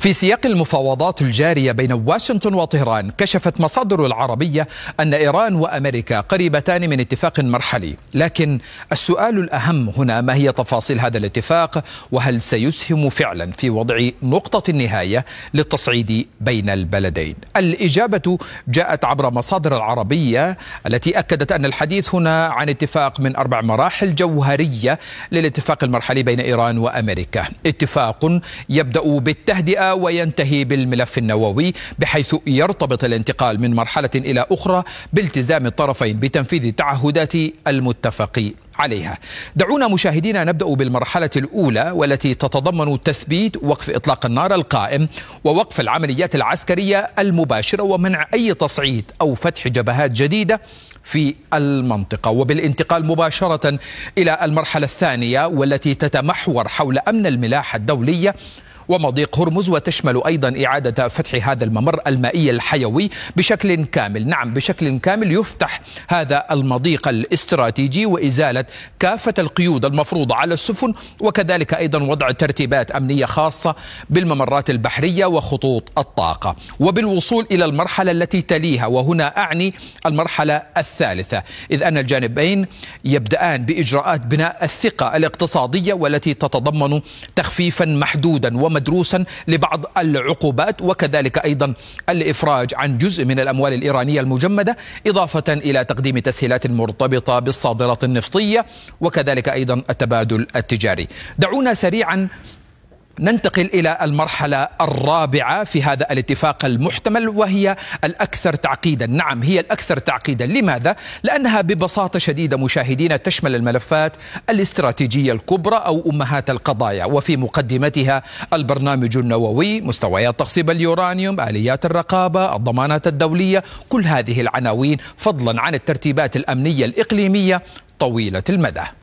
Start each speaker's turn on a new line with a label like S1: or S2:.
S1: في سياق المفاوضات الجارية بين واشنطن وطهران، كشفت مصادر العربية أن إيران وأمريكا قريبتان من اتفاق مرحلي، لكن السؤال الأهم هنا ما هي تفاصيل هذا الاتفاق، وهل سيسهم فعلا في وضع نقطة النهاية للتصعيد بين البلدين؟ الإجابة جاءت عبر مصادر العربية التي أكدت أن الحديث هنا عن اتفاق من 4 مراحل جوهرية للاتفاق المرحلي بين إيران وأمريكا. اتفاق يبدأ بالتهدئة وينتهي بالملف النووي، بحيث يرتبط الانتقال من مرحلة إلى أخرى بالتزام الطرفين بتنفيذ التعهدات المتفق عليها. دعونا مشاهدينا نبدأ بالمرحلة الأولى، والتي تتضمن تثبيت وقف إطلاق النار القائم ووقف العمليات العسكرية المباشرة ومنع أي تصعيد أو فتح جبهات جديدة في المنطقة، وبالانتقال مباشرة إلى المرحلة الثانية والتي تتمحور حول أمن الملاحة الدولية ومضيق هرمز، وتشمل أيضا إعادة فتح هذا الممر المائي الحيوي بشكل كامل. نعم، بشكل كامل يفتح هذا المضيق الاستراتيجي، وإزالة كافة القيود المفروضة على السفن، وكذلك أيضا وضع ترتيبات أمنية خاصة بالممرات البحرية وخطوط الطاقة، وبالوصول إلى المرحلة التي تليها، وهنا أعني المرحلة الثالثة، إذ أن الجانبين يبدأان بإجراءات بناء الثقة الاقتصادية، والتي تتضمن تخفيفا محدودا ومدروسا لبعض العقوبات، وكذلك أيضا الإفراج عن جزء من الأموال الإيرانية المجمدة، إضافة إلى تقديم تسهيلات مرتبطة بالصادرات النفطية، وكذلك أيضا التبادل التجاري. دعونا سريعا ننتقل إلى المرحلة الرابعة في هذا الاتفاق المحتمل، وهي الأكثر تعقيدا. نعم، هي الأكثر تعقيدا. لماذا؟ لأنها ببساطة شديدة مشاهدينا تشمل الملفات الاستراتيجية الكبرى أو أمهات القضايا، وفي مقدمتها البرنامج النووي، مستويات تخصيب اليورانيوم، آليات الرقابة، الضمانات الدولية، كل هذه العناوين فضلا عن الترتيبات الأمنية الإقليمية طويلة المدى.